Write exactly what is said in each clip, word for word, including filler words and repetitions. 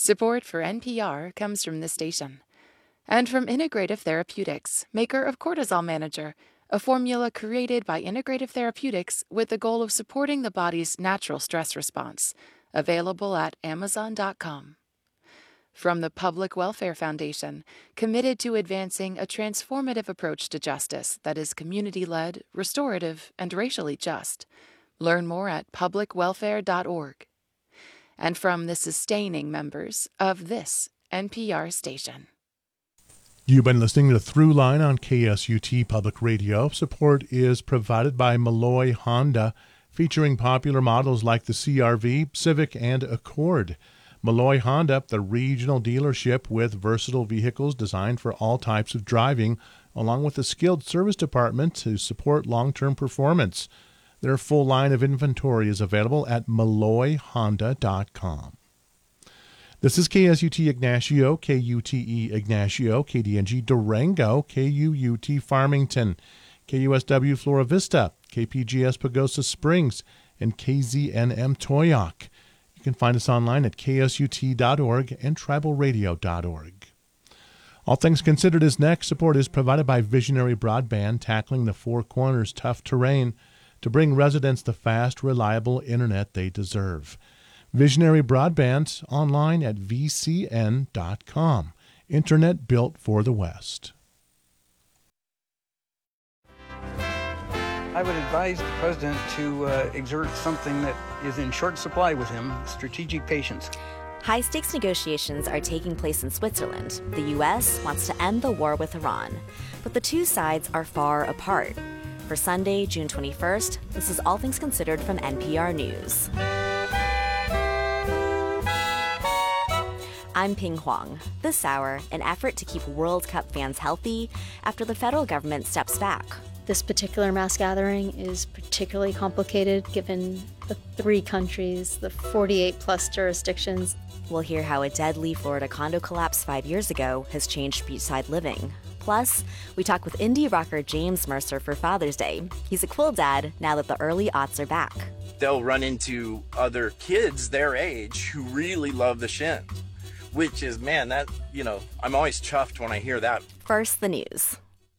Support for N P R comes from this station. And from Integrative Therapeutics, maker of Cortisol Manager, a formula created by Integrative Therapeutics with the goal of supporting the body's natural stress response. Available at amazon dot com. From the Public Welfare Foundation, committed to advancing a transformative approach to justice that is community-led, restorative, and racially just. Learn more at public welfare dot org. And from the sustaining members of this N P R station. You've been listening to Throughline on K S U T Public Radio. Support is provided by Malloy Honda, featuring popular models like the C R V, Civic, and Accord. Malloy Honda, the regional dealership with versatile vehicles designed for all types of driving, along with a skilled service department to support long-term performance. Their full line of inventory is available at malloy honda dot com. This is K S U T Ignacio, K U T E Ignacio, K D N G Durango, K U U T Farmington, K U S W Flora Vista, K P G S Pagosa Springs, and K Z N M Toyoak. You can find us online at K S U T dot org and tribal radio dot org. All Things Considered is next. Support is provided by Visionary Broadband, tackling the Four Corners tough terrain to bring residents the fast, reliable internet they deserve. Visionary Broadband, online at V C N dot com. Internet built for the West. I would advise the president to uh, exert something that is in short supply with him, strategic patience. High-stakes negotiations are taking place in Switzerland. The U S wants to end the war with Iran, but the two sides are far apart. For Sunday, June twenty-first, this is All Things Considered from N P R News. I'm Ping Huang. This hour, an effort to keep World Cup fans healthy after the federal government steps back. This particular mass gathering is particularly complicated given the three countries, the forty-eight plus jurisdictions. We'll hear how a deadly Florida condo collapse five years ago has changed beachside living. Plus, we talk with indie rocker James Mercer for Father's Day. He's a cool dad now that the early aughts are back. They'll run into other kids their age who really love the Shins. Which is, man, that, you know, I'm always chuffed when I hear that. First, the news.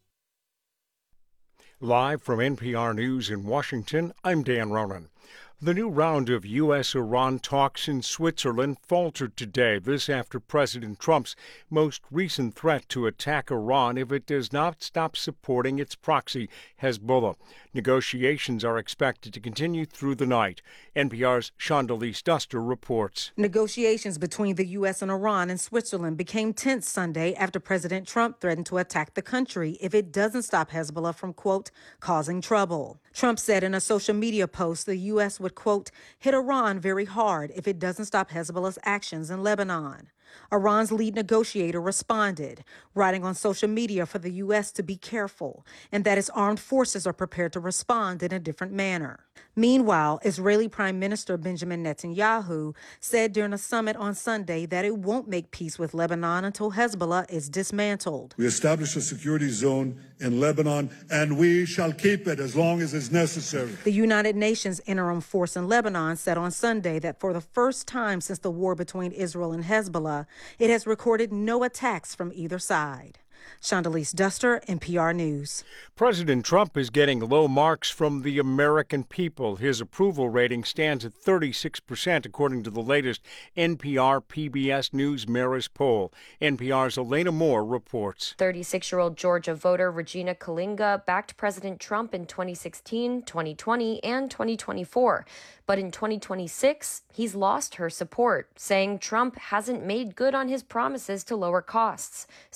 Live from N P R News in Washington, I'm Dan Ronan. The new round of U S Iran talks in Switzerland faltered today, this after President Trump's most recent threat to attack Iran if it does not stop supporting its proxy, Hezbollah. Negotiations are expected to continue through the night. N P R's Shondelise Duster reports. Negotiations between the U S and Iran and Switzerland became tense Sunday after President Trump threatened to attack the country if it doesn't stop Hezbollah from, quote, causing trouble. Trump said in a social media post the U S would, quote, hit Iran very hard if it doesn't stop Hezbollah's actions in Lebanon. Iran's lead negotiator responded, writing on social media for the U S to be careful and that its armed forces are prepared to respond in a different manner. Meanwhile, Israeli Prime Minister Benjamin Netanyahu said during a summit on Sunday that it won't make peace with Lebanon until Hezbollah is dismantled. We established a security zone in Lebanon, and we shall keep it as long as is necessary. The United Nations interim force in Lebanon said on Sunday that for the first time since the war between Israel and Hezbollah, it has recorded no attacks from either side. Shondelise Duster, N P R News. President Trump is getting low marks from the American people. His approval rating stands at thirty-six percent, according to the latest N P R P B S News Marist poll. N P R's Elena Moore reports. thirty-six-year-old Georgia voter Regina Kalinga backed President Trump in twenty sixteen, twenty twenty, and twenty twenty-four. But in twenty twenty-six, he's lost her support, saying Trump hasn't made good on his promises to lower costs.